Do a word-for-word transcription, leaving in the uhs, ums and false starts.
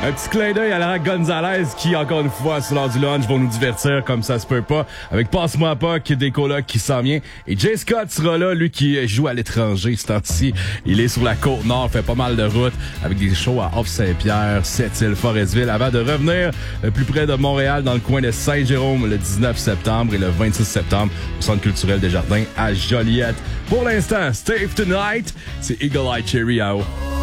Un petit clin d'œil à Lara Gonzalez qui, encore une fois, sur l'heure du lunch, vont nous divertir comme ça se peut pas. Avec Passe-moi pas, qui est des colocs qui s'en vient. Et Jay Scott sera là, lui qui joue à l'étranger ce temps-ci. Il est sur la Côte-Nord, fait pas mal de routes avec des shows à Off-Saint-Pierre, Sept-Îles, Forestville, avant de revenir plus près de Montréal, dans le coin de Saint-Jérôme, le dix-neuf septembre et le vingt-six septembre au Centre culturel des Jardins à Joliette. Pour l'instant, Stave Tonight, c'est Eagle Eye Cherry à eau.